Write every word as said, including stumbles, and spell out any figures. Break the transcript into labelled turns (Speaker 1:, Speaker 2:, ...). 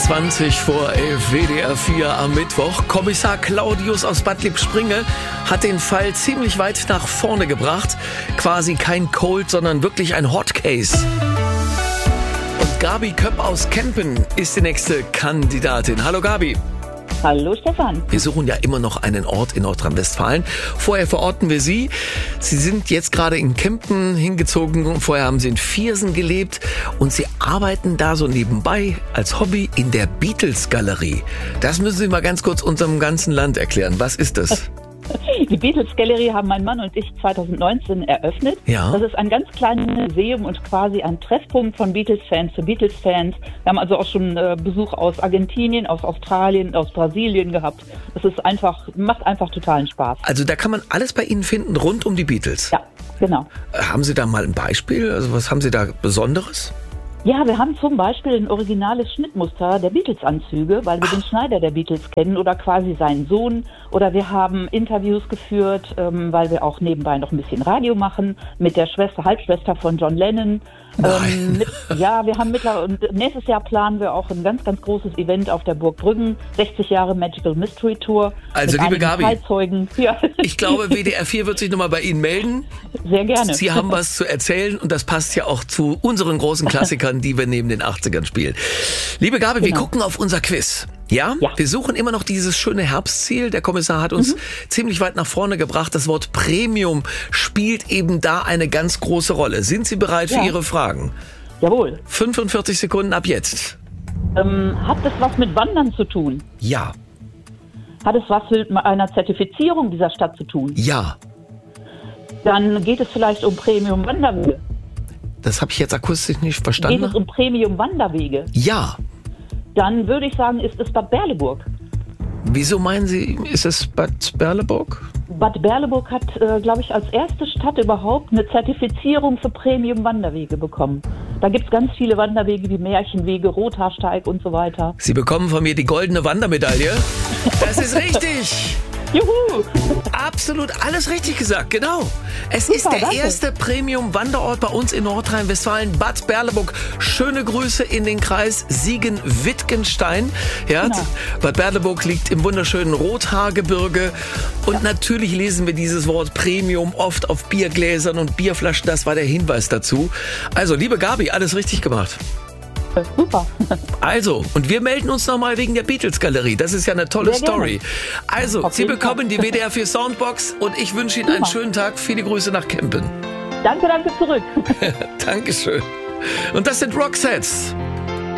Speaker 1: zwanzig vor elf, W D R vier am Mittwoch. Kommissar Claudius aus Bad Lippspringe hat den Fall ziemlich weit nach vorne gebracht. Quasi kein Cold, sondern wirklich ein Hot Case. Und Gabi Köpp aus Kempen ist die nächste Kandidatin. Hallo Gabi.
Speaker 2: Hallo Stefan.
Speaker 1: Wir suchen ja immer noch einen Ort in Nordrhein-Westfalen. Vorher verorten wir Sie. Sie sind jetzt gerade in Kempen hingezogen. Vorher haben Sie in Viersen gelebt. Und Sie arbeiten da so nebenbei als Hobby in der Beatles-Galerie. Das müssen Sie mal ganz kurz unserem ganzen Land erklären. Was ist das?
Speaker 2: Die Beatles-Galerie haben mein Mann und ich zwanzig neunzehn eröffnet.
Speaker 1: Ja.
Speaker 2: Das ist ein ganz kleines Museum und quasi ein Treffpunkt von Beatles-Fans für Beatles-Fans. Wir haben also auch schon äh, Besuch aus Argentinien, aus Australien, aus Brasilien gehabt. Das ist einfach, macht einfach totalen Spaß.
Speaker 1: Also da kann man alles bei Ihnen finden rund um die Beatles?
Speaker 2: Ja, genau.
Speaker 1: Haben Sie da mal ein Beispiel? Also was haben Sie da Besonderes?
Speaker 2: Ja, wir haben zum Beispiel ein originales Schnittmuster der Beatles-Anzüge, weil wir den Schneider der Beatles kennen oder quasi seinen Sohn. Oder wir haben Interviews geführt, ähm, weil wir auch nebenbei noch ein bisschen Radio machen mit der Schwester, Halbschwester von John Lennon. Ähm, mit, ja, wir haben mittlerweile, und nächstes Jahr planen wir auch ein ganz, ganz großes Event auf der Burg Brüggen, sechzig Jahre Magical Mystery Tour.
Speaker 1: Also
Speaker 2: mit
Speaker 1: liebe Gabi,
Speaker 2: Zeitzeugen. Ja.
Speaker 1: Ich glaube, W D R vier wird sich nochmal bei Ihnen melden.
Speaker 2: Sehr gerne.
Speaker 1: Sie haben was zu erzählen und das passt ja auch zu unseren großen Klassikern, die wir neben den achtzigern spielen. Liebe Gabi, genau. Wir gucken auf unser Quiz. Ja? ja, wir suchen immer noch dieses schöne Herbstziel. Der Kommissar hat uns mhm. ziemlich weit nach vorne gebracht. Das Wort Premium spielt eben da eine ganz große Rolle. Sind Sie bereit ja. für Ihre Fragen?
Speaker 2: Jawohl.
Speaker 1: fünfundvierzig Sekunden ab jetzt.
Speaker 2: Ähm, hat das was mit Wandern zu tun?
Speaker 1: Ja.
Speaker 2: Hat es was mit einer Zertifizierung dieser Stadt zu tun?
Speaker 1: Ja.
Speaker 2: Dann geht es vielleicht um Premium-Wanderwege.
Speaker 1: Das habe ich jetzt akustisch nicht verstanden.
Speaker 2: Geht es um Premium-Wanderwege?
Speaker 1: Ja.
Speaker 2: Dann würde ich sagen, ist es Bad Berleburg.
Speaker 1: Wieso meinen Sie, ist es Bad Berleburg?
Speaker 2: Bad Berleburg hat, äh, glaube ich, als erste Stadt überhaupt eine Zertifizierung für Premium-Wanderwege bekommen. Da gibt es ganz viele Wanderwege wie Märchenwege, Rothaarsteig und so weiter.
Speaker 1: Sie bekommen von mir die goldene Wandermedaille. Das ist richtig.
Speaker 2: Juhu!
Speaker 1: Absolut alles richtig gesagt, genau. Es
Speaker 2: Super,
Speaker 1: ist der
Speaker 2: danke.
Speaker 1: erste Premium-Wanderort bei uns in Nordrhein-Westfalen, Bad Berleburg. Schöne Grüße in den Kreis Siegen-Wittgenstein. Ja,
Speaker 2: Genau.
Speaker 1: Bad Berleburg liegt im wunderschönen Rothaargebirge. Und
Speaker 2: Ja.
Speaker 1: natürlich lesen wir dieses Wort Premium oft auf Biergläsern und Bierflaschen. Das war der Hinweis dazu. Also, liebe Gabi, alles richtig gemacht.
Speaker 2: Super.
Speaker 1: Also, und wir melden uns nochmal wegen der Beatles-Galerie. Das ist ja eine tolle
Speaker 2: Sehr gerne.
Speaker 1: Story. Also,
Speaker 2: Auf
Speaker 1: Sie
Speaker 2: jeden
Speaker 1: bekommen
Speaker 2: Fall.
Speaker 1: die W D R vier Soundbox und ich wünsche Ihnen
Speaker 2: Super.
Speaker 1: einen schönen Tag. Viele Grüße nach Kempen.
Speaker 2: Danke, danke zurück.
Speaker 1: Dankeschön. Und das sind Roxettes.